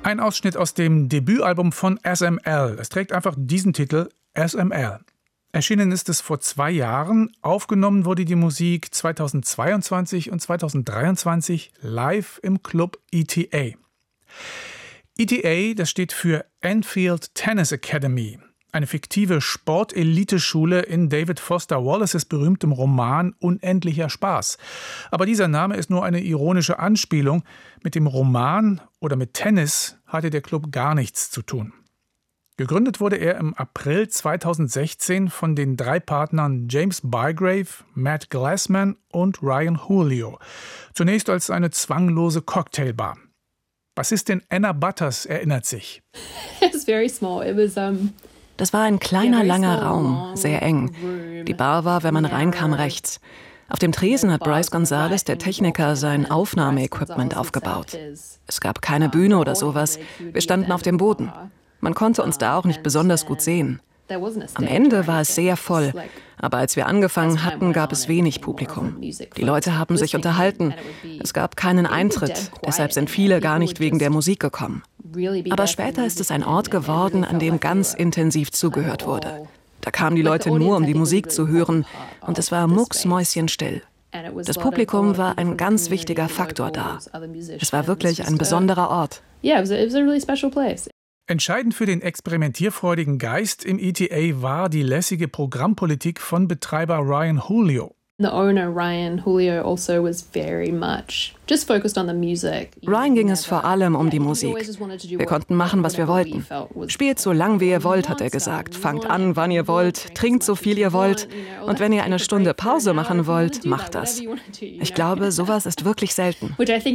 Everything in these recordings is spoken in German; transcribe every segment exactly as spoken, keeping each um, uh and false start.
Ein Ausschnitt aus dem Debütalbum von S M L. Es trägt einfach diesen Titel, S M L. Erschienen ist es vor zwei Jahren. Aufgenommen wurde die Musik zweitausendzweiundzwanzig und zweitausenddreiundzwanzig live im Club E T A. E T A, das steht für Enfield Tennis Academy. Eine fiktive Sporteliteschule in David Foster Wallaces berühmtem Roman Unendlicher Spaß. Aber dieser Name ist nur eine ironische Anspielung. Mit dem Roman oder mit Tennis hatte der Club gar nichts zu tun. Gegründet wurde er im April zweitausendsechzehn von den drei Partnern James Bygrave, Matt Glassman und Ryan Julio. Zunächst als eine zwanglose Cocktailbar. Bassistin Anna Butters erinnert sich. Das war ein kleiner, langer Raum, sehr eng. Die Bar war, wenn man reinkam, rechts. Auf dem Tresen hat Bryce Gonzalez, der Techniker, sein Aufnahmeequipment aufgebaut. Es gab keine Bühne oder sowas. Wir standen auf dem Boden. Man konnte uns da auch nicht besonders gut sehen. Am Ende war es sehr voll, aber als wir angefangen hatten, gab es wenig Publikum. Die Leute haben sich unterhalten. Es gab keinen Eintritt, deshalb sind viele gar nicht wegen der Musik gekommen. Aber später ist es ein Ort geworden, an dem ganz intensiv zugehört wurde. Da kamen die Leute nur, um die Musik zu hören, und es war mucksmäuschenstill. Das Publikum war ein ganz wichtiger Faktor da. Es war wirklich ein besonderer Ort. Entscheidend für den experimentierfreudigen Geist im E T A war die lässige Programmpolitik von Betreiber Ryan Julio. Ryan ging es vor allem um die Musik. Wir konnten machen, was wir wollten. Spielt so lang, wie ihr wollt, hat er gesagt. Fangt an, wann ihr wollt, trinkt so viel ihr wollt. Und wenn ihr eine Stunde Pause machen wollt, macht das. Ich glaube, sowas ist wirklich selten.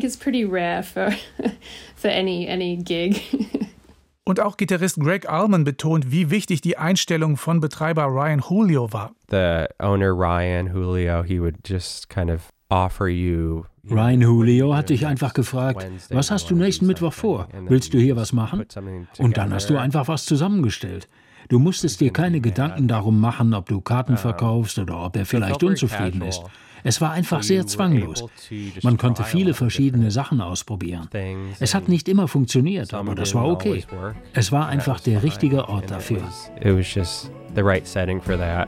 Und auch Gitarrist Greg Allman betont, wie wichtig die Einstellung von Betreiber Ryan Julio war. The owner Ryan Julio, he would just kind of offer you. Ryan Julio hat dich einfach gefragt, was hast du nächsten Mittwoch vor? Willst du hier was machen? Und dann hast du einfach was zusammengestellt. Du musstest dir keine Gedanken darum machen, ob du Karten verkaufst oder ob er vielleicht unzufrieden ist. Es war einfach sehr zwanglos. Man konnte viele verschiedene Sachen ausprobieren. Es hat nicht immer funktioniert, aber das war okay. Es war einfach der richtige Ort dafür. It was just the right setting for that.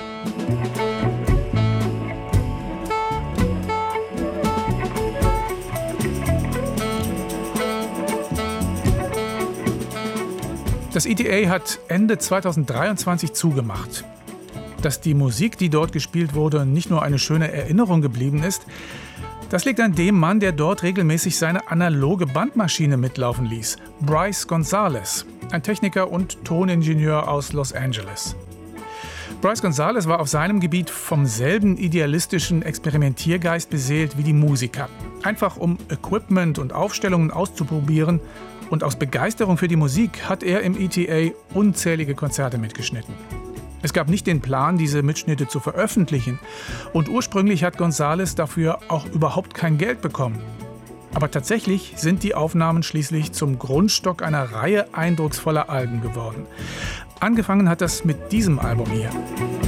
Das E T A hat Ende zweitausenddreiundzwanzig zugemacht. Dass die Musik, die dort gespielt wurde, nicht nur eine schöne Erinnerung geblieben ist, das liegt an dem Mann, der dort regelmäßig seine analoge Bandmaschine mitlaufen ließ. Bryce Gonzalez, ein Techniker und Toningenieur aus Los Angeles. Bryce Gonzalez war auf seinem Gebiet vom selben idealistischen Experimentiergeist beseelt wie die Musiker. Einfach um Equipment und Aufstellungen auszuprobieren. Und aus Begeisterung für die Musik hat er im E T A unzählige Konzerte mitgeschnitten. Es gab nicht den Plan, diese Mitschnitte zu veröffentlichen. Und ursprünglich hat Gonzalez dafür auch überhaupt kein Geld bekommen. Aber tatsächlich sind die Aufnahmen schließlich zum Grundstock einer Reihe eindrucksvoller Alben geworden. Angefangen hat das mit diesem Album hier.